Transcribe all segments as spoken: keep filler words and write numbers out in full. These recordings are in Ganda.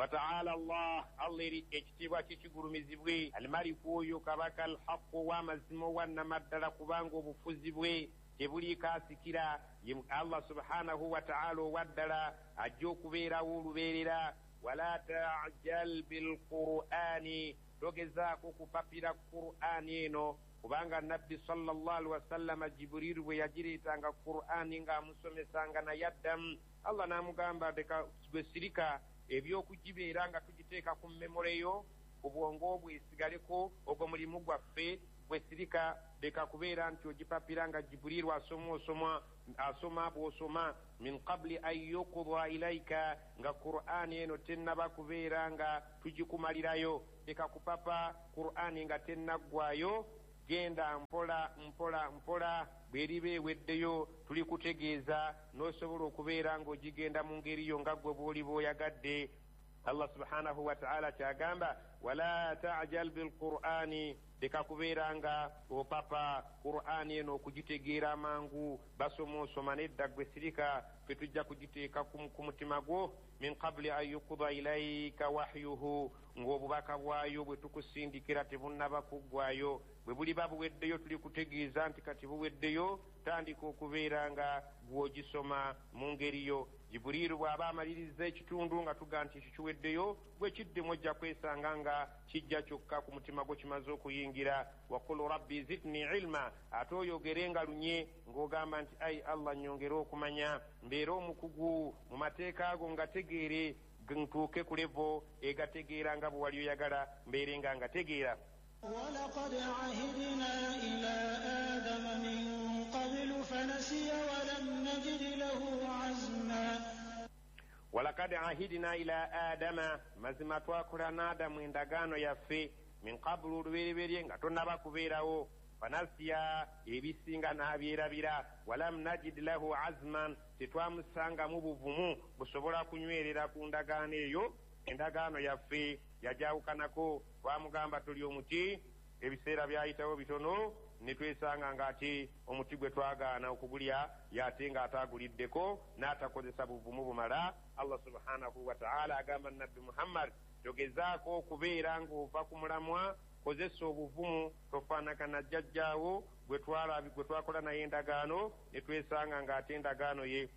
وتعالى الله الله اكتبا كيغورمزبwe الملك oyo kabaka الحق wamazimo wanamadala kubango bufuzibwe tebuli kasikira Allah subhanahu wa ta'ala waddala ajjo kubeera ulubeerera wala ta'jal bil qur'ani dogezaako kupapira qur'ani eno kubanga nabbi sallallahu alaihi wasallam Jibril bwe yajiritanga qur'ani nga amusomesanga na yaddam Allah namugamba deka besirika ebyokugibeera nga tugiteeka ku memoreyo obwongo bwesigaleko ogwo mulimu gwaffe bwesirika deka kubeera nti ogipapira nga Jibril asoma osoma asoma bwosoma min qabli an yuqda ilaika nga qur'ani eno tennaba kubeera nga tugikumalirayo deka kupapa qur'ani nga tennaggwayo genda mpola mpola mpola bweriba eweddeyo tuli kutegeeza n'osobola okubeera ng'ogigenda mu ngeri yo nga gwe bw'oli bw'oyagadde. Allah subhanahu wa ta'ala kyagamba wala ta'jal bil qur'ani deka kubeera nga opapa qur'ani eno okugitegeera amangu basoma osoma nedda gwe sirika fe tujja kugiteeka ku mutima gwo min qabli an yuqda ilayka wahyuhu ng'obubaka bwayo bwe tukusindikira tebunnaba kuggwayo bwe buliba buweddeyo tuli kutegeeza nti kati buweddeyo tandika okubeera nga bw'ogisoma mu ngeri yo. Jibuliru bw'aba amaliriza ekitundu nga tuga nti kikiweddeyo bwe kiddemu ojja kwesanga nga kijja kyokka ku mutima gwo kimaze okuyingira. Waqul rabbi zidni ilma ate oyogere nga lunye ng'ogamba nti ayi Allah nyongere okumanya mbeera omukugu mu mateeka ago nga tegeere ntuuke ku levo egategeera nga bwe wali oyagala mbeere nga nga tegeera. ولقد عهدنا إلى آدم من قبل فنسي ولم نجد له عزما ولقد عهدنا إلى آدم مزما twakolana Adamu endagaano yaffe min qablu olubereberye nga tonnaba kubeerawo fanasiya ebisinga n'abyerabira walam najid lahu azman tetwamusangamu buvumu busobola kunywerera ku ndagaano eyo. Endagaano yaffe yajawukanako twamugamba tuli omuti ebiseera byayitawo bitono ne twesanga ng'ate omuti gwe twagaana okugulya y'ate ng'ataaguliddeko n'atakozesa buvumu bumala. Allah subhanahu wa ta'ala agamba nabbi Muhammad togezaako okubeera ng'ova ku mulamwa kozesa obuvumu tofaanagana jjajjaawo gwe twakola naye endagaano ne twesanga ng'ate endagaano ye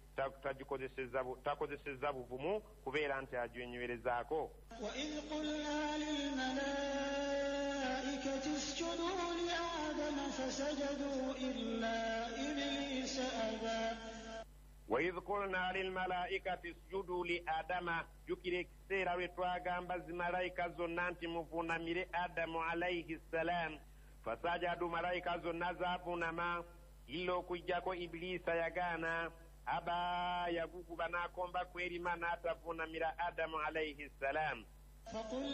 takozesezza buvumu kubeera nti aginywerezaako. وإذ قلنا للملائكة اسجدوا لآدم فسجدوا إلا إبليس أبى. وإذ قلنا للملائكة اسجدوا لآدم jukira ekiseera bwe twagamba zimalayika zonna nti muvuunamire Adamu alayhi salam fasajadu malayika zonna zaavuunama illa okujjako Ibilisa yagaana aba yaguguba n'akomba kwerima n'atavuunamira Adamu alayhi salam.